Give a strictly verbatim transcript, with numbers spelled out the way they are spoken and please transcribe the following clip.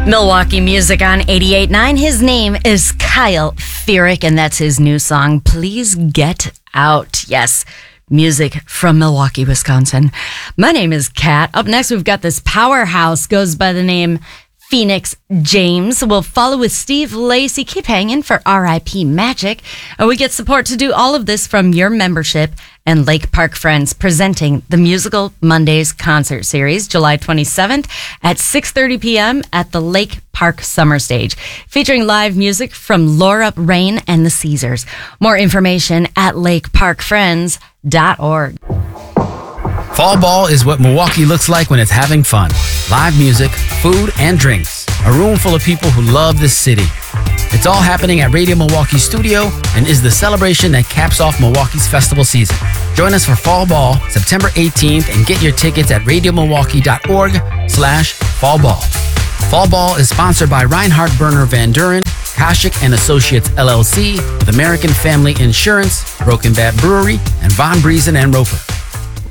Milwaukee music on eighty-eight point nine. His name is Kyle Furick, and that's his new song, Please Get Out. Yes, music from Milwaukee, Wisconsin. My name is Kat. Up next, we've got this powerhouse, goes by the name Phoenix James. We'll follow with Steve Lacy. Keep hanging for R I P Magic. And we get support to do all of this from your membership and Lake Park Friends, presenting the Musical Mondays concert series, July twenty-seventh at six thirty p.m. at the Lake Park Summer Stage, featuring live music from Laura Rain and the Caesars. More information at lake park friends dot org. Fall Ball is what Milwaukee looks like when it's having fun. Live music, food, and drinks. A room full of people who love this city. It's all happening at Radio Milwaukee Studio and is the celebration that caps off Milwaukee's festival season. Join us for Fall Ball September eighteenth and get your tickets at radio milwaukee dot org slash fall ball. Fall Ball is sponsored by Reinhard Berner Van Duren, Koshik and Associates L L C, with American Family Insurance, Broken Bat Brewery, and Von Briesen and Roper.